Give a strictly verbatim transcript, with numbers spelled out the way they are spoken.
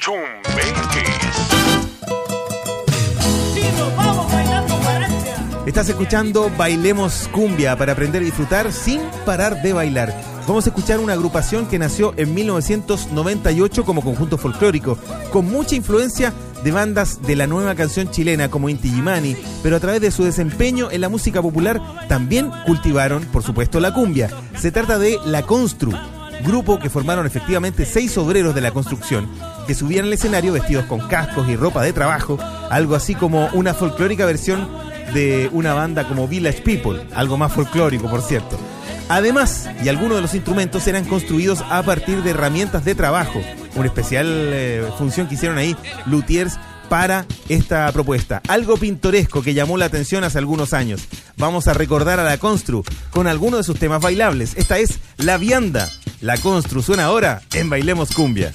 Chumbeques. Estás escuchando Bailemos Cumbia para aprender a disfrutar sin parar de bailar. Vamos a escuchar una agrupación que nació en mil novecientos noventa y ocho como conjunto folclórico, con mucha influencia de bandas de la nueva canción chilena como Inti Illimani, pero a través de su desempeño en la música popular también cultivaron, por supuesto, la cumbia. Se trata de La Constru, grupo que formaron efectivamente seis obreros de la construcción, que subían al escenario vestidos con cascos y ropa de trabajo, algo así como una folclórica versión de una banda como Village People, algo más folclórico, por cierto. Además, y algunos de los instrumentos eran construidos a partir de herramientas de trabajo, una especial eh, función que hicieron ahí luthiers para esta propuesta. Algo pintoresco que llamó la atención hace algunos años. Vamos a recordar a La Constru con algunos de sus temas bailables. Esta es La Vianda. La Constru suena ahora en Bailemos Cumbia.